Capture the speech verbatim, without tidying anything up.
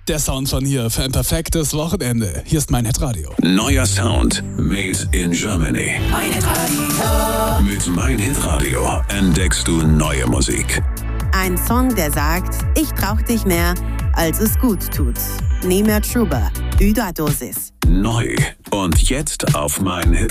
Der Sound von hier für ein perfektes Wochenende. Hier ist mein Hitradio. Neuer Sound made in Germany. Mein Hitradio. Mit Mein Hitradio entdeckst du neue Musik. Ein Song, der sagt, ich brauch dich mehr, als es gut tut. Nie mehr drüber. Überdosis. Neu. Und jetzt auf Mein Hitradio.